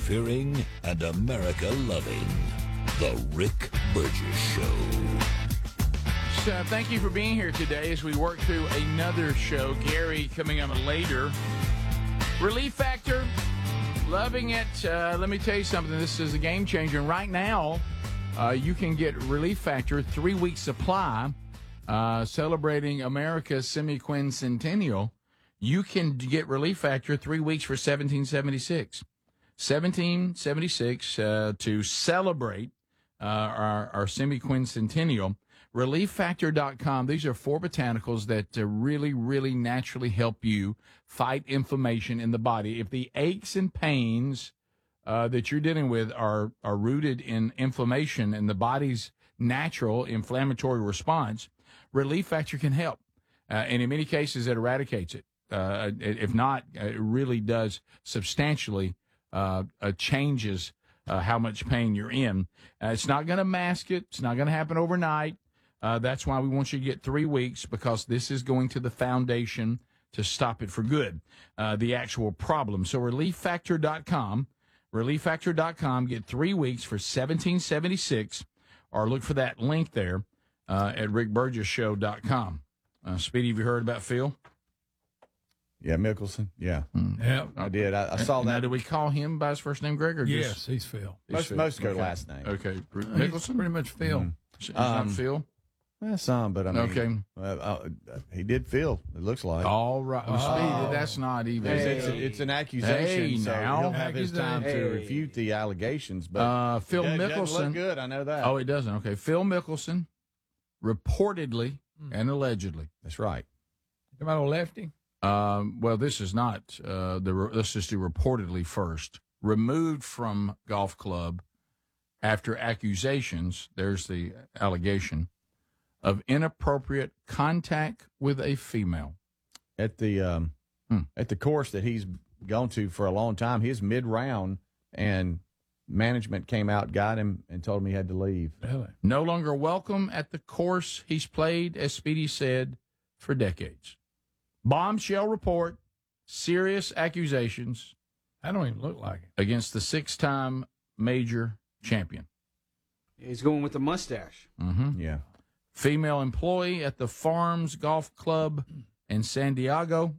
God-fearing and America-loving The Rick Burgess Show. So thank you for being here today as we work through another show. Gary coming up later. Relief Factor, loving it. Let me tell you something. This is a game changer. And right now, you can get Relief Factor 3-week supply, celebrating America's semi-quincentennial. You can get Relief Factor 3 weeks for $17.76. $17.76 to celebrate our semi-quincentennial. ReliefFactor.com. These are 4 botanicals that really, really naturally help you fight inflammation in the body. If the aches and pains that you're dealing with are rooted in inflammation and the body's natural inflammatory response, Relief Factor can help. And in many cases, it eradicates it. If not, it really does substantially changes how much pain you're in. It's not going to mask it. It's not going to happen overnight. That's why we want you to get 3 weeks, because this is going to the foundation to stop it for good, the actual problem. So ReliefFactor.com, ReliefFactor.com, get 3 weeks for $17.76, or look for that link there at RickBurgessShow.com. Speedy, have you heard about Phil? Yeah, Mickelson. Yeah. Yeah, I did. I saw that. Now, do we call him by his first name, Greg? Or yes, just, he's Phil. Most go last name. Okay. He's Mickelson? pretty much Phil. It's not Phil? Well, some, but I mean, he did feel. It looks like. All right. Speedy, that's not even. It's an accusation. Hey, so now. he'll have his time to refute the allegations. But Phil it doesn't Mickelson. look good. I know that. Oh, it doesn't. Okay. Phil Mickelson, reportedly and allegedly. That's right. Come out on lefty. Well, this is not. Let's just do reportedly first. Removed from golf club after accusations. There's the allegation of inappropriate contact with a female At the course that he's gone to for a long time, his mid-round, and management came out, got him, and told him he had to leave. Really? No longer welcome at the course he's played, as Speedy said, for decades. Bombshell report, serious accusations. I don't even look like it. Against the 6-time major champion. He's going with the mustache. Mm-hmm. Yeah. Female employee at the Farms Golf Club in San Diego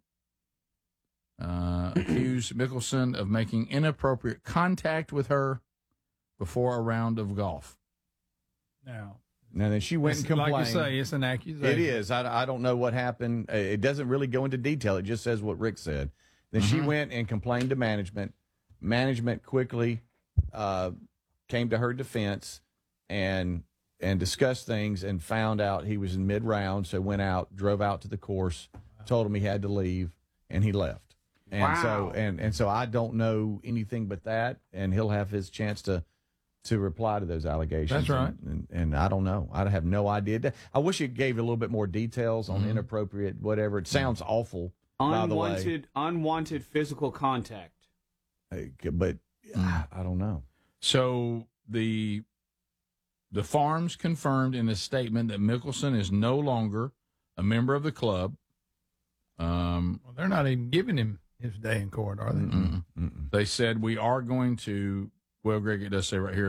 accused Mickelson of making inappropriate contact with her before a round of golf. Now then she went and complained. Like you say, it's an accusation. It is. I don't know what happened. It doesn't really go into detail. It just says what Rick said. Then she went and complained to management. Management quickly came to her defense and discussed things and found out he was in mid-round, so went out, drove out to the course, told him he had to leave, and he left. And so I don't know anything but that, and he'll have his chance to reply to those allegations. That's right. And I don't know. I have no idea. I wish it gave a little bit more details on inappropriate whatever. It sounds awful, by the way. Unwanted physical contact. But I don't know. So the Farms confirmed in a statement that Mickelson is no longer a member of the club. Well, they're not even giving him his day in court, are they? They said we are going to. Well, Greg, it does say right here.